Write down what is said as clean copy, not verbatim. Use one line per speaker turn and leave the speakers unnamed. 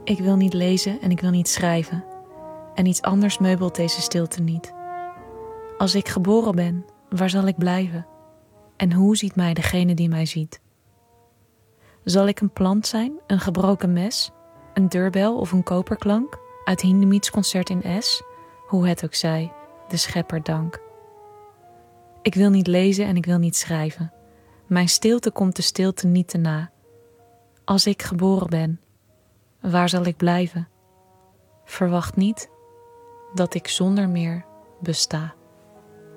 Ik wil niet lezen en ik wil niet schrijven. En iets anders meubelt deze stilte niet. Als ik geboren ben, waar zal ik blijven? En hoe ziet mij degene die mij ziet? Zal ik een plant zijn, een gebroken mes, een deurbel of een koperklank uit Hindemiths concert in S? Hoe het ook zij, de schepper dank. Ik wil niet lezen en ik wil niet schrijven. Mijn stilte komt de stilte niet te na. Als ik geboren ben, waar zal ik blijven? Verwacht niet dat ik zonder meer besta.